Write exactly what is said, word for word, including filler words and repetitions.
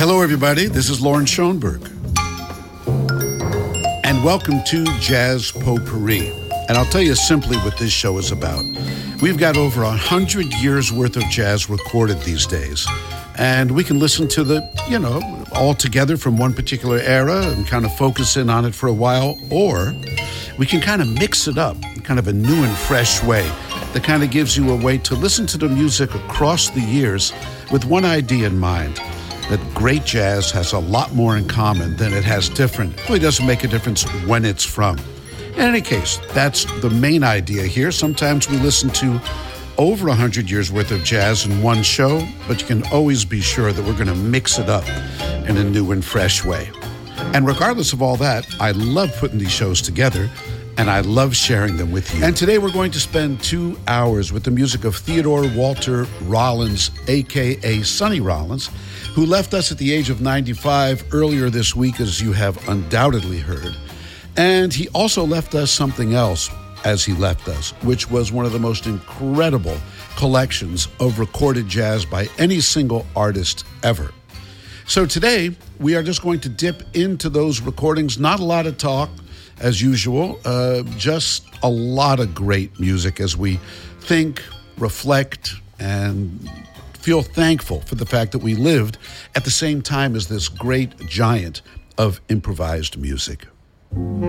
Hello, everybody. This is Lauren Schoenberg. And welcome to Jazz Potpourri. And I'll tell you simply what this show is about. We've got over a hundred years worth of jazz recorded these days. And we can listen to the, you know, all together from one particular era and kind of focus in on it for a while. Or we can kind of mix it up in kind of a new and fresh way that kind of gives you a way to listen to the music across the years with one idea in mind, that great jazz has a lot more in common than it has different. It really doesn't make a difference when it's from. In any case, that's the main idea here. Sometimes we listen to over one hundred years worth of jazz in one show, but you can always be sure that we're going to mix it up in a new and fresh way. And regardless of all that, I love putting these shows together, and I love sharing them with you. And today we're going to spend two hours with the music of Theodore Walter Rollins, a k a. Sonny Rollins, who left us at the age of ninety-five earlier this week, as you have undoubtedly heard. And he also left us something else as he left us, which was one of the most incredible collections of recorded jazz by any single artist ever. So today, we are just going to dip into those recordings. Not a lot of talk, as usual, uh, just a lot of great music as we think, reflect, and feel thankful for the fact that we lived at the same time as this great giant of improvised music.